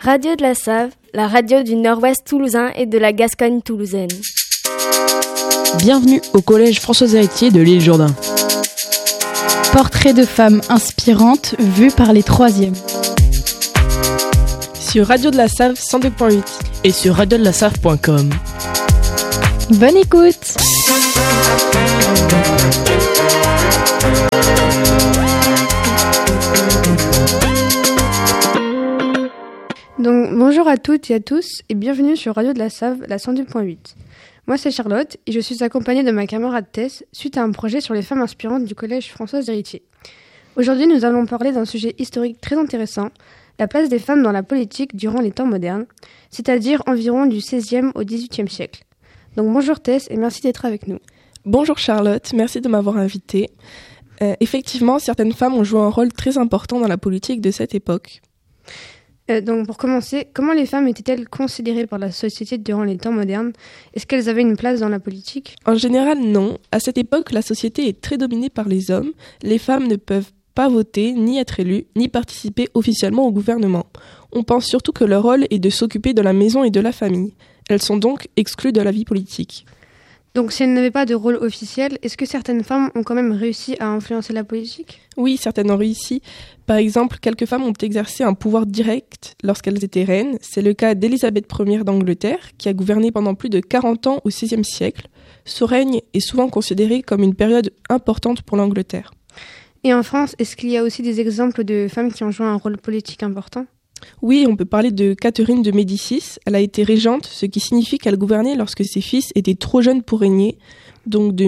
Radio de la Save, la radio du Nord-Ouest toulousain et de la Gascogne toulousaine. Bienvenue au collège Françoise Héritier de l'île Jourdain. Portrait de femmes inspirantes vues par les troisièmes. Sur Radio de la Save 102.8 et sur radiodelasave.com. Bonne écoute! Donc bonjour à toutes et à tous et bienvenue sur Radio de la Save, la 102.8. Moi c'est Charlotte et je suis accompagnée de ma camarade Tess suite à un projet sur les femmes inspirantes du collège Françoise Héritier. Aujourd'hui nous allons parler d'un sujet historique très intéressant, la place des femmes dans la politique durant les temps modernes, c'est-à-dire environ du XVIe au XVIIIe siècle. Donc bonjour Tess et merci d'être avec nous. Bonjour Charlotte, merci de m'avoir invitée. Effectivement, certaines femmes ont joué un rôle très important dans la politique de cette époque. Donc pour commencer, comment les femmes étaient-elles considérées par la société durant les temps modernes ? Est-ce qu'elles avaient une place dans la politique ? En général, non. À cette époque, la société est très dominée par les hommes. Les femmes ne peuvent pas voter, ni être élues, ni participer officiellement au gouvernement. On pense surtout que leur rôle est de s'occuper de la maison et de la famille. Elles sont donc exclues de la vie politique. Donc si elles n'avaient pas de rôle officiel, est-ce que certaines femmes ont quand même réussi à influencer la politique ? Oui, certaines ont réussi. Par exemple, quelques femmes ont exercé un pouvoir direct lorsqu'elles étaient reines. C'est le cas d'Élisabeth Ier d'Angleterre, qui a gouverné pendant plus de 40 ans au XVIe siècle. Ce règne est souvent considéré comme une période importante pour l'Angleterre. Et en France, est-ce qu'il y a aussi des exemples de femmes qui ont joué un rôle politique important ? Oui, on peut parler de Catherine de Médicis. Elle a été régente, ce qui signifie qu'elle gouvernait lorsque ses fils étaient trop jeunes pour régner, donc de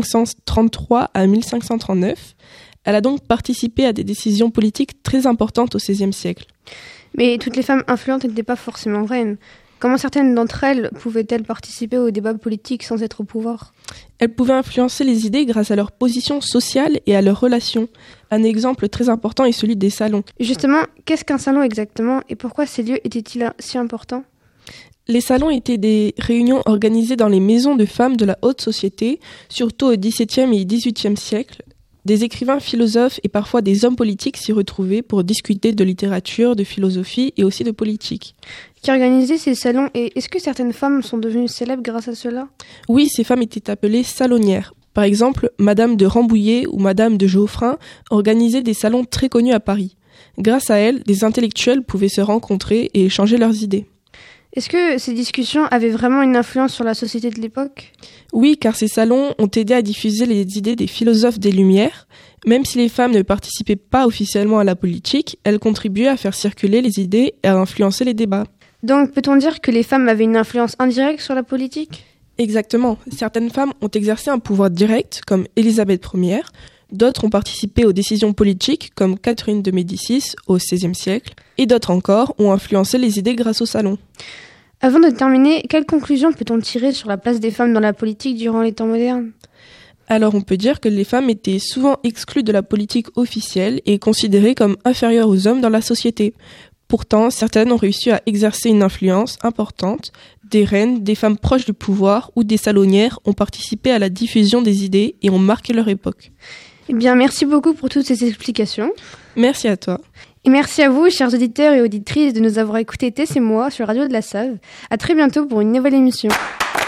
1533 à 1539. Elle a donc participé à des décisions politiques très importantes au XVIe siècle. Mais toutes les femmes influentes n'étaient pas forcément reines. Comment certaines d'entre elles pouvaient-elles participer aux débats politiques sans être au pouvoir ? Elles pouvaient influencer les idées grâce à leur position sociale et à leurs relations. Un exemple très important est celui des salons. Justement, qu'est-ce qu'un salon exactement et pourquoi ces lieux étaient-ils si importants ? Les salons étaient des réunions organisées dans les maisons de femmes de la haute société, surtout au XVIIe et XVIIIe siècle. Des écrivains, philosophes et parfois des hommes politiques s'y retrouvaient pour discuter de littérature, de philosophie et aussi de politique. Qui organisait ces salons et est-ce que certaines femmes sont devenues célèbres grâce à cela ? Oui, ces femmes étaient appelées salonnières. Par exemple, Madame de Rambouillet ou Madame de Geoffrin organisaient des salons très connus à Paris. Grâce à elles, des intellectuels pouvaient se rencontrer et échanger leurs idées. Est-ce que ces discussions avaient vraiment une influence sur la société de l'époque ? Oui, car ces salons ont aidé à diffuser les idées des philosophes des Lumières. Même si les femmes ne participaient pas officiellement à la politique, elles contribuaient à faire circuler les idées et à influencer les débats. Donc peut-on dire que les femmes avaient une influence indirecte sur la politique ? Exactement. Certaines femmes ont exercé un pouvoir direct, comme Élisabeth Ier. D'autres ont participé aux décisions politiques, comme Catherine de Médicis au XVIe siècle. Et d'autres encore ont influencé les idées grâce au salon. Avant de terminer, quelles conclusions peut-on tirer sur la place des femmes dans la politique durant les temps modernes ? Alors on peut dire que les femmes étaient souvent exclues de la politique officielle et considérées comme inférieures aux hommes dans la société. Pourtant, certaines ont réussi à exercer une influence importante. Des reines, des femmes proches du pouvoir ou des salonnières ont participé à la diffusion des idées et ont marqué leur époque. Eh bien, merci beaucoup pour toutes ces explications. Merci à toi. Et merci à vous, chers auditeurs et auditrices, de nous avoir écoutés Tess et moi sur Radio de la Save. À très bientôt pour une nouvelle émission.